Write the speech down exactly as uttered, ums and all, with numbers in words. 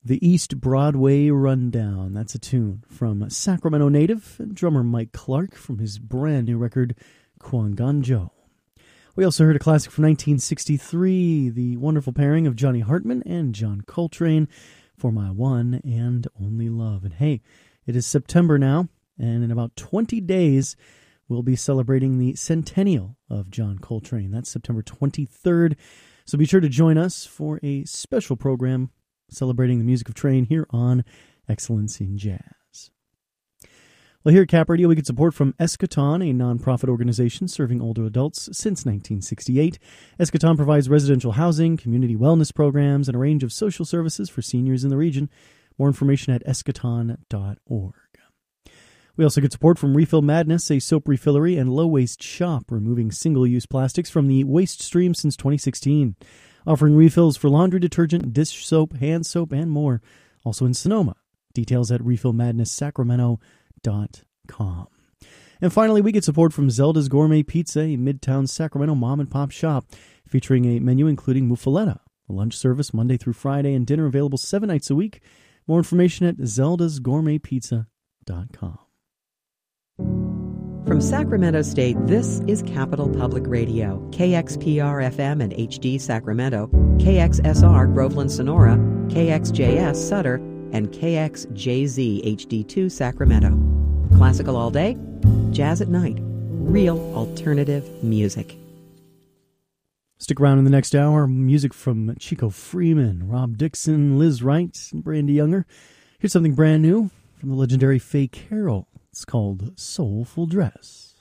The East Broadway Rundown. That's a tune from Sacramento native and drummer Mike Clark from his brand new record, Kwanganjo. We also heard a classic from nineteen sixty-three, the wonderful pairing of Johnny Hartman and John Coltrane for My One and Only Love. And hey, it is September now, and in about twenty days, we'll be celebrating the centennial of John Coltrane. That's September twenty-third. So be sure to join us for a special program celebrating the music of Train here on Excellence in Jazz. Well, here at Cap Radio, we get support from Eschaton, a nonprofit organization serving older adults since nineteen sixty-eight. Eschaton provides residential housing, community wellness programs, and a range of social services for seniors in the region. More information at eschaton dot org. We also get support from Refill Madness, a soap refillery and low-waste shop, removing single-use plastics from the waste stream since twenty sixteen. Offering refills for laundry detergent, dish soap, hand soap, and more. Also in Sonoma. Details at refill madness sacramento dot com. And finally, we get support from Zelda's Gourmet Pizza, a Midtown Sacramento mom-and-pop shop, featuring a menu including muffaletta, a lunch service Monday through Friday, and dinner available seven nights a week. More information at zeldas gourmet pizza dot com. From Sacramento State, this is Capital Public Radio, K X P R F M and H D Sacramento, K X S R Groveland Sonora, K X J S Sutter, and K X J Z H D two Sacramento. Classical all day, jazz at night, real alternative music. Stick around in the next hour. Music from Chico Freeman, Rob Dixon, Liz Wright, and Brandy Younger. Here's something brand new from the legendary Faye Carroll. It's called Soulful Dress.